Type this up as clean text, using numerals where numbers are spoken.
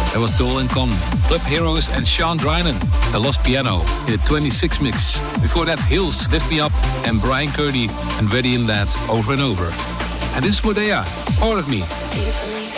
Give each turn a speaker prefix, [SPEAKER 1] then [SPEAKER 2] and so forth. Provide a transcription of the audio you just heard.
[SPEAKER 1] That was Dolan Con, Club Heroes and Sean Drynan, The Lost Piano in the 26 mix. Before that, Hills, Lift Me Up, and Brian Curdy and Ready in That, Over and Over. And this is Modea, Part of Me.